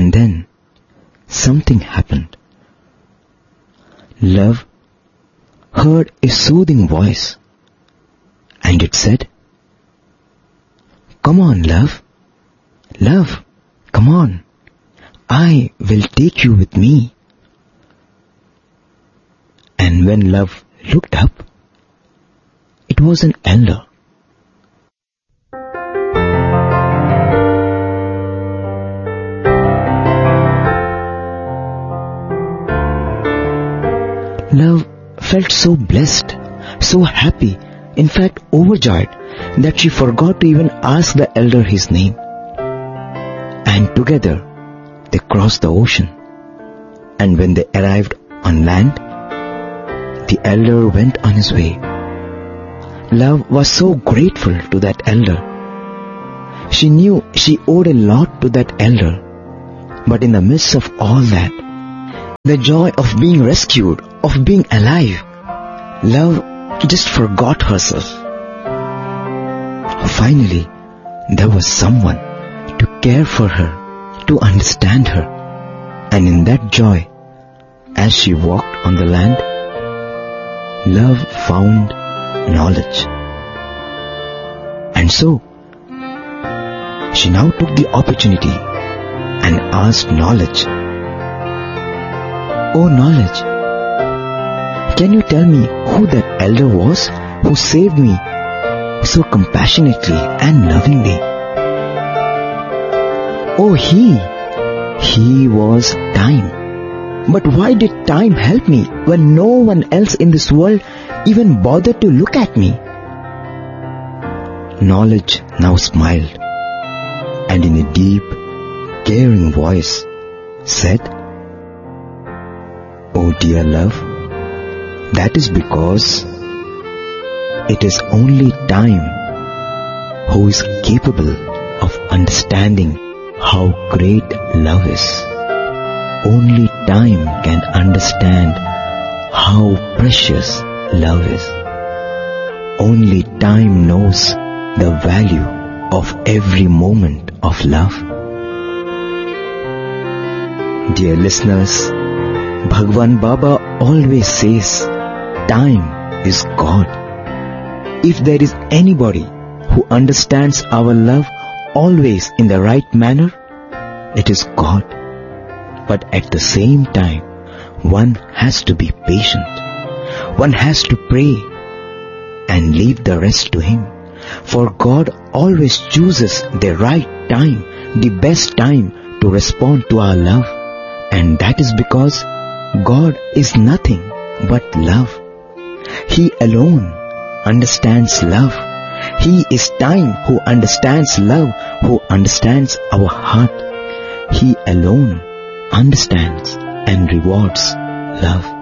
And then something happened. Love heard a soothing voice, and it said, "Come on, love. Love, come on. I will take you with me." And when Love looked up, it was an elder. Love felt so blessed, so happy, in fact overjoyed, that she forgot to even ask the elder his name. And together they crossed the ocean. And when they arrived on land, the elder went on his way. Love was so grateful to that elder. She knew she owed a lot to that elder. But in the midst of all that, the joy of being rescued, of being alive, Love just forgot herself. Finally, there was someone to care for her, to understand her. And in that joy, as she walked on the land, Love found knowledge. And so, she now took the opportunity and asked Knowledge, "Oh Knowledge, can you tell me who that elder was who saved me so compassionately and lovingly?" "Oh, he was time. But why did time help me when no one else in this world even bothered to look at me?" Knowledge now smiled, and in a deep, caring voice said, "Oh dear Love, that is because it is only time who is capable of understanding how great love is. Only time can understand how precious love is. Only time knows the value of every moment of love." Dear listeners, Bhagwan Baba always says, time is God. If there is anybody who understands our love always in the right manner, it is God. But at the same time, one has to be patient. One has to pray and leave the rest to Him. For God always chooses the right time, the best time to respond to our love. And that is because God is nothing but love. He alone understands love. He is time who understands love, who understands our heart. He alone understands and rewards love.